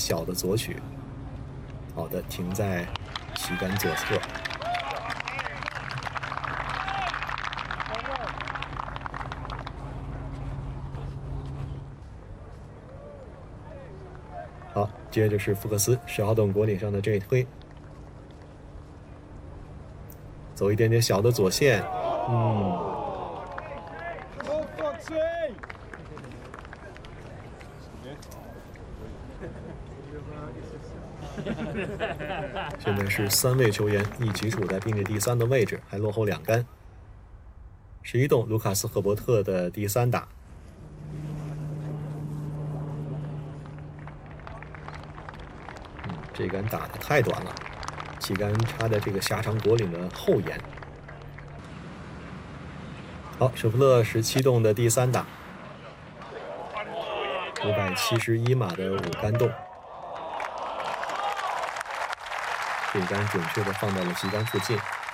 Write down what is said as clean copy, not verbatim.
小的左曲。好的，停在旗杆左侧。好，接着是福克斯10号洞果岭上的这一推，走一点点小的左线，现在是3位球员一起处在并列第3的位置，还落后2杆。11洞卢卡斯·赫伯特的第3打，这杆打得太短了，旗杆插在这个狭长果岭的后沿。好，舍夫勒17洞的第3打，571码的5杆洞，这杆准确的放到了旗杆附近。